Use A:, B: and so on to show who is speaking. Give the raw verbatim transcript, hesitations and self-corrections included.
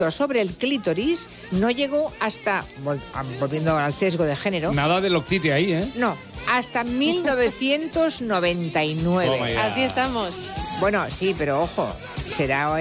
A: sobre el clítoris no llegó hasta, volviendo al sesgo de género...
B: Nada de loctite ahí, ¿eh?
A: No, hasta mil novecientos noventa y nueve.
B: Oh,
C: Así estamos.
A: Bueno, sí, pero ojo, será